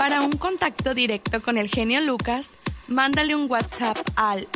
Para un contacto directo con el genio Lucas, mándale un WhatsApp al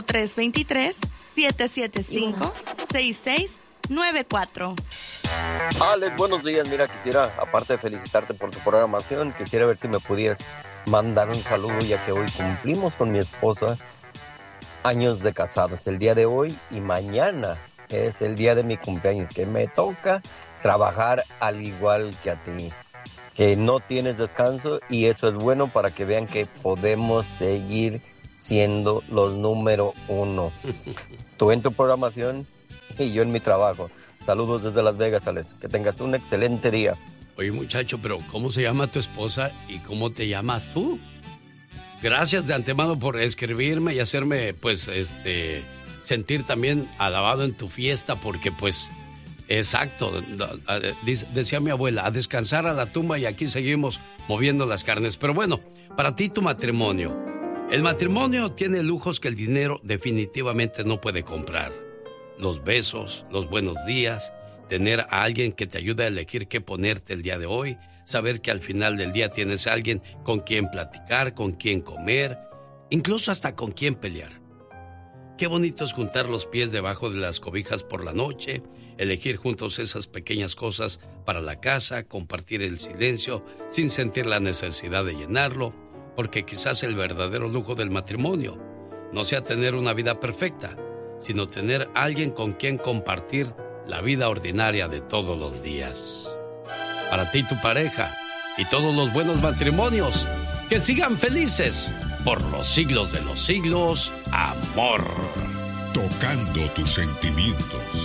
1323-775-6694. Alex, buenos días. Mira, quisiera, aparte de felicitarte por tu programación, quisiera ver si me pudieras mandar un saludo, ya que hoy cumplimos con mi esposa años de casados, el día de hoy, y mañana es el día de mi cumpleaños, que me toca trabajar al igual que a ti, que no tienes descanso, y eso es bueno para que vean que podemos seguir siendo los número uno. Tú en tu programación y yo en mi trabajo. Saludos desde Las Vegas, Alex. Que tengas un excelente día. Oye, muchacho, pero ¿cómo se llama tu esposa y cómo te llamas tú? Gracias de antemano por escribirme y hacerme, pues, sentir también alabado en tu fiesta, porque, pues, exacto, decía mi abuela, a descansar a la tumba, y aquí seguimos moviendo las carnes. Pero bueno, para ti tu matrimonio. El matrimonio tiene lujos que el dinero definitivamente no puede comprar. Los besos, los buenos días, tener a alguien que te ayude a elegir qué ponerte el día de hoy, saber que al final del día tienes a alguien con quien platicar, con quien comer, incluso hasta con quien pelear. Qué bonito es juntar los pies debajo de las cobijas por la noche, elegir juntos esas pequeñas cosas para la casa, compartir el silencio sin sentir la necesidad de llenarlo, porque quizás el verdadero lujo del matrimonio no sea tener una vida perfecta, sino tener a alguien con quien compartir la vida ordinaria de todos los días. Para ti, tu pareja y todos los buenos matrimonios, que sigan felices por los siglos de los siglos, amor. Tocando tus sentimientos.